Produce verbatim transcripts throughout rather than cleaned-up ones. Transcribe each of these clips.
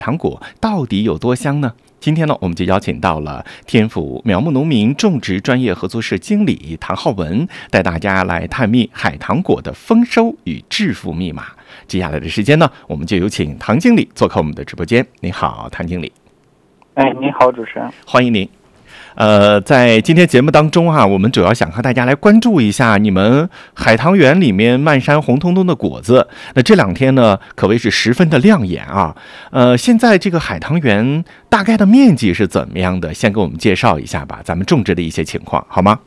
糖果到底有多香呢？今天呢，我们就邀请到了天府苗木农民种植专业合作社经理唐浩文，带大家来探秘海棠果的丰收与致富密码。接下来的时间呢，我们就有请唐经理做客我们的直播间。你好，唐经理。 哎，你好，主持人， 欢迎您。呃，在今天节目当中啊，我们主要想和大家来关注一下你们海棠园里面漫山红彤彤的果子。那这两天呢，可谓是十分的亮眼啊。呃，现在这个海棠园大概的面积是怎么样的？先给我们介绍一下吧，咱们种植的一些情况，好吗？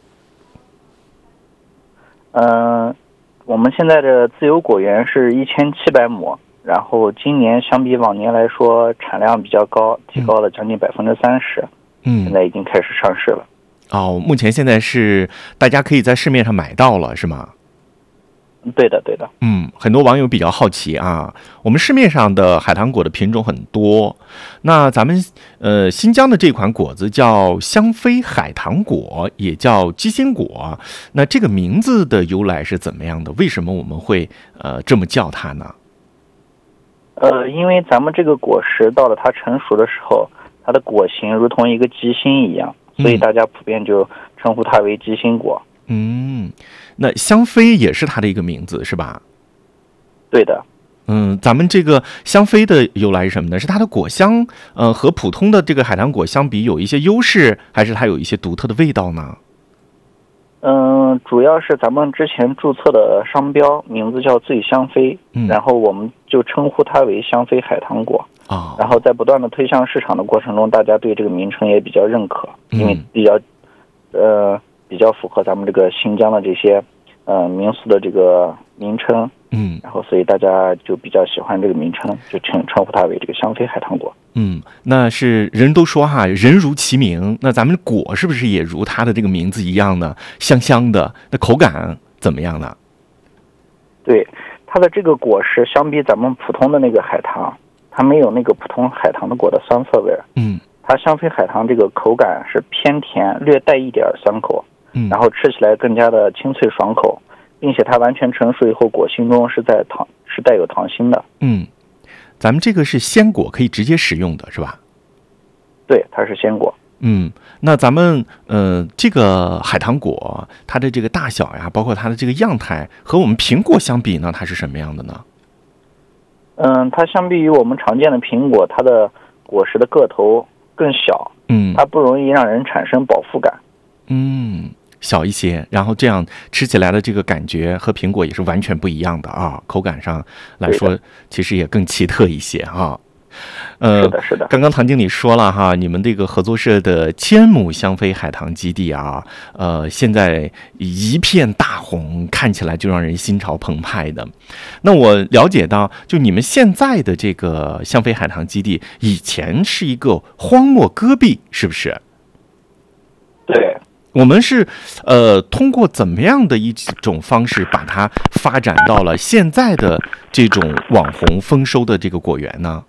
嗯、呃，我们现在的自由果园是一千七百亩，然后今年相比往年来说，产量比较高，提高了将近百分之三十。嗯，现在已经开始上市了。 哦，目前现在是大家可以在市面上买到了，是吗？ 对的，对的。 嗯，很多网友比较好奇啊，我们市面上的海棠果的品种很多，那咱们呃新疆的这款果子叫香妃海棠果，也叫鸡心果，那这个名字的由来是怎么样的？为什么我们会呃这么叫它呢？ 呃，因为咱们这个果实到了它成熟的时候，它的果形如同一个鸡心一样，所以大家普遍就称呼它为鸡心果。 嗯，那香妃也是它的一个名字是吧？ 对的。 嗯，咱们这个香妃的由来是什么呢？是它的果香，呃，和普通的这个海棠果相比有一些优势，还是它有一些独特的味道呢？ 嗯，主要是咱们之前注册的商标名字叫醉香妃，嗯，然后我们就称呼它为香妃海棠果。 哦， 然后在不断的推向市场的过程中，大家对这个名称也比较认可，因为比较，呃，比较符合咱们这个新疆的这些，呃，民俗的这个名称， 嗯， 然后所以大家就比较喜欢这个名称，就称称呼它为这个香妃海棠果。 嗯，那是人都说哈，人如其名，那咱们果是不是也如它的这个名字一样呢？香香的，那口感怎么样呢？ 对，它的这个果实相比咱们普通的那个海棠，它没有那个普通海棠的果的酸涩味。 嗯， 它香妃海棠这个口感是偏甜，略带一点酸口。嗯，然后吃起来更加的清脆爽口，并且它完全成熟以后，果心中是在糖是带有糖心的。 嗯，咱们这个是鲜果，可以直接食用的是吧？ 对，它是鲜果。 嗯，那咱们呃这个海棠果，它的这个大小呀，包括它的这个样态，和我们苹果相比呢，它是什么样的呢？ 嗯，它相比于我们常见的苹果，它的果实的个头更小， 嗯， 它不容易让人产生饱腹感。 嗯，小一些，然后这样吃起来的这个感觉和苹果也是完全不一样的啊，口感上来说，其实也更奇特一些啊。呃， 是的，是的。 刚刚唐经理说了哈，你们这个合作社的千亩香妃海棠基地啊，呃，现在一片大红，看起来就让人心潮澎湃的。那我了解到，就你们现在的这个香妃海棠基地，以前是一个荒漠戈壁，是不是？ 对。 我们是呃通过怎么样的一种方式把它发展到了现在的这种网红丰收的这个果园呢？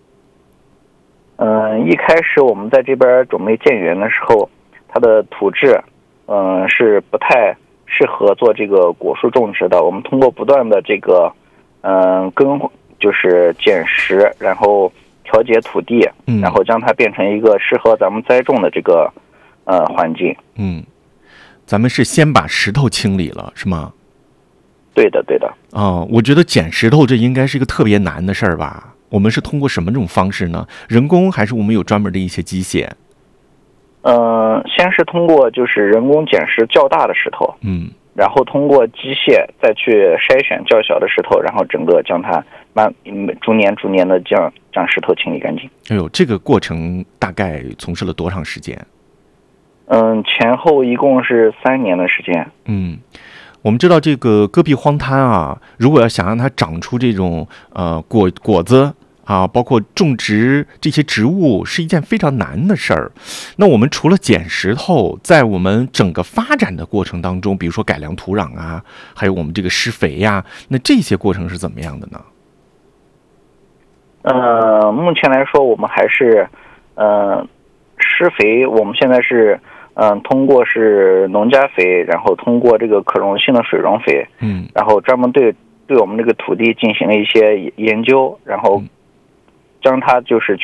嗯、呃，一开始我们在这边准备建园的时候，它的土质嗯、呃、是不太适合做这个果树种植的。我们通过不断的这个嗯、呃、耕就是捡拾，然后调节土地，然后将它变成一个适合咱们栽种的这个呃环境。 嗯，咱们是先把石头清理了，是吗？ 对的，对的。 哦，我觉得捡石头这应该是一个特别难的事儿吧？我们是通过什么这种方式呢？人工还是我们有专门的一些机械？ 嗯、呃，先是通过就是人工捡拾较大的石头， 嗯， 然后通过机械再去筛选较小的石头，然后整个将它慢逐年逐年的将将石头清理干净。 哎呦，这个过程大概从事了多长时间？ 嗯，前后一共是三年的时间。 嗯，我们知道这个戈壁荒滩啊，如果要想让它长出这种呃果果子啊，包括种植这些植物，是一件非常难的事儿。那我们除了捡石头，在我们整个发展的过程当中，比如说改良土壤啊，还有我们这个施肥呀、啊，那这些过程是怎么样的呢？ 呃，目前来说，我们还是呃施肥，我们现在是。嗯、呃，通过是农家肥，然后通过这个可溶性的水溶肥， 嗯， 然后专门对对我们这个土地进行了一些研究，然后将它就是